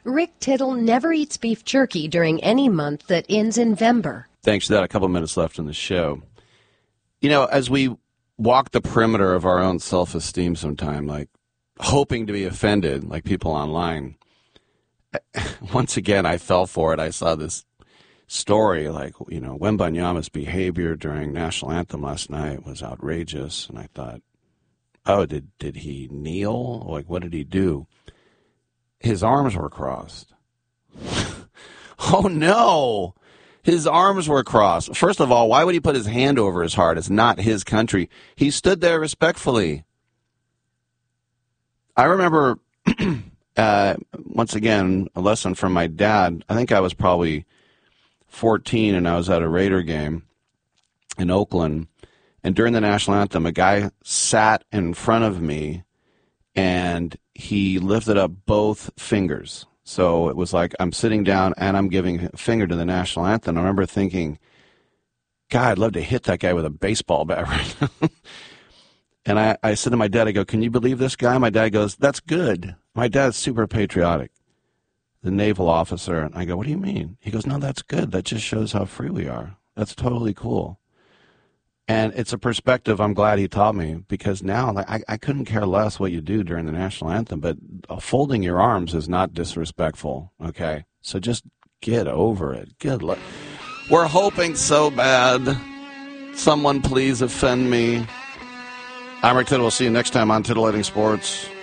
Rick Tittle never eats beef jerky during any month that ends in Vember. Thanks for that. A couple minutes left in the show. You know, as we walk the perimeter of our own self-esteem sometime, like hoping to be offended, like people online, once again, I fell for it. I saw this story, like, you know, Wembanyama's behavior during national anthem last night was outrageous. And I thought, oh, did he kneel? Like, what did he do? His arms were crossed. Oh, no. His arms were crossed. First of all, why would he put his hand over his heart? It's not his country. He stood there respectfully. I remember, once again, a lesson from my dad. I think I was probably 14, and I was at a Raider game in Oakland. And during the national anthem, a guy sat in front of me, and he lifted up both fingers. So it was like I'm sitting down and I'm giving a finger to the national anthem. I remember thinking, God, I'd love to hit that guy with a baseball bat right now. And I said to my dad, I go, can you believe this guy? My dad goes, that's good. My dad's super patriotic, the naval officer. And I go, what do you mean? He goes, no, that's good. That just shows how free we are. That's totally cool. And it's a perspective I'm glad he taught me, because now I couldn't care less what you do during the national anthem, but folding your arms is not disrespectful, okay? So just get over it. Good luck. We're hoping so bad. Someone please offend me. I'm Rick Tittle. We'll see you next time on Titillating Sports.